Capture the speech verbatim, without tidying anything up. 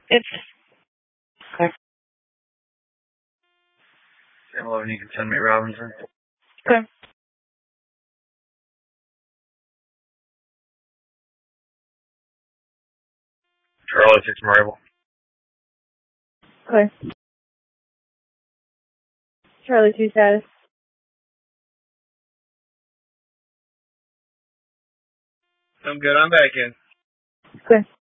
It's okay. Hello, you can send me Robinson. Okay. Charlie six Arrival. Okay. Charlie two status. I'm good. I'm back in. Okay.